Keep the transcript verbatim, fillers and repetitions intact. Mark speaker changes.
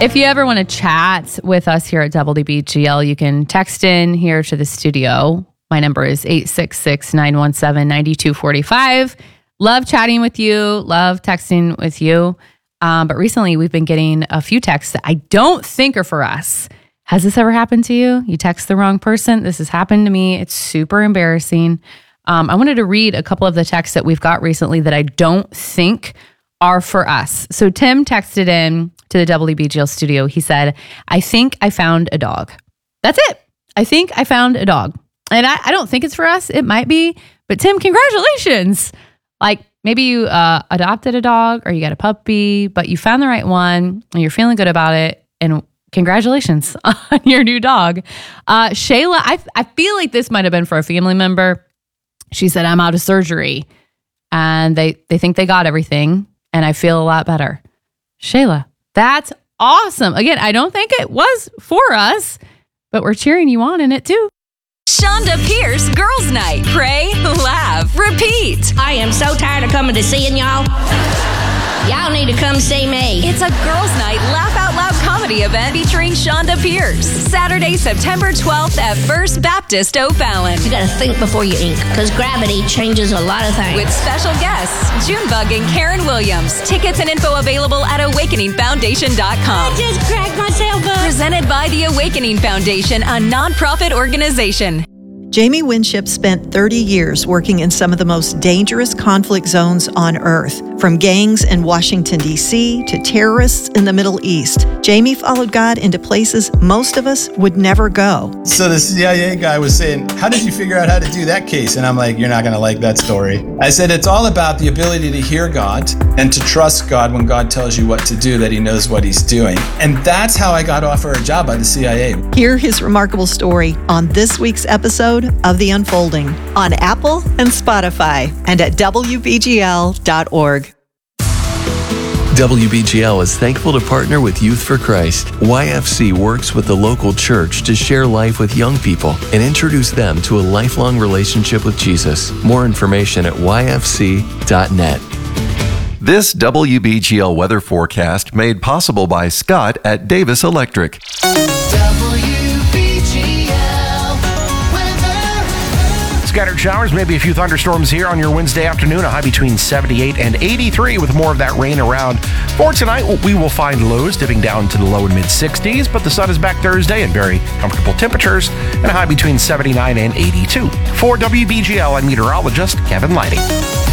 Speaker 1: If you ever want to chat with us here at W B G L, you can text in here to the studio. My number is eight six six, nine one seven, nine two four five. Love chatting with you. Love texting with you. Um, but recently we've been getting a few texts that I don't think are for us. Has this ever happened to you? You text the wrong person? This has happened to me. It's super embarrassing. Um, I wanted to read a couple of the texts that we've got recently that I don't think are for us. So Tim texted in to the W B G L studio. He said, I think I found a dog. That's it. I think I found a dog. And I, I don't think it's for us. It might be. But Tim, congratulations. Like maybe you uh, adopted a dog or you got a puppy, but you found the right one and you're feeling good about it. And congratulations on your new dog. Uh, Shayla, I, I feel like this might have been for a family member. She said, I'm out of surgery and they, they think they got everything and I feel a lot better. Shayla, that's awesome. Again, I don't think it was for us, but we're cheering you on in it too.
Speaker 2: Shonda Pierce Girls Night. Pray, laugh, repeat.
Speaker 3: I am so tired of coming to seeing y'all. Y'all need to come see me.
Speaker 2: It's a Girls Night Laugh Out Loud comedy event featuring Shonda Pierce. Saturday, September twelfth at First Baptist O'Fallon.
Speaker 3: You gotta think before you ink, because gravity changes a lot of things.
Speaker 2: With special guests, Junebug and Karen Williams. Tickets and info available at awakening foundation dot com.
Speaker 3: I just cracked myself up.
Speaker 2: Presented by the Awakening Foundation, a nonprofit organization.
Speaker 4: Jamie Winship spent thirty years working in some of the most dangerous conflict zones on Earth, from gangs in Washington, D C to terrorists in the Middle East. Jamie followed God into places most of us would never go.
Speaker 5: So the C I A guy was saying, how did you figure out how to do that case? And I'm like, you're not going to like that story. I said, it's all about the ability to hear God and to trust God when God tells you what to do, that he knows what he's doing. And that's how I got offered a job by the C I A.
Speaker 4: Hear his remarkable story on this week's episode of The Unfolding on Apple and Spotify and at W B G L dot org.
Speaker 6: W B G L is thankful to partner with Youth for Christ. Y F C works with the local church to share life with young people and introduce them to a lifelong relationship with Jesus. More information at Y F C dot net.
Speaker 7: This W B G L weather forecast made possible by Scott at Davis Electric.
Speaker 8: Scattered showers, maybe a few thunderstorms here on your Wednesday afternoon, a high between seventy-eight and eighty-three with more of that rain around. For tonight, we will find lows dipping down to the low and mid sixties, but the sun is back Thursday and very comfortable temperatures and a high between seventy-nine and eighty-two. For W B G L, I'm meteorologist Kevin Lighting.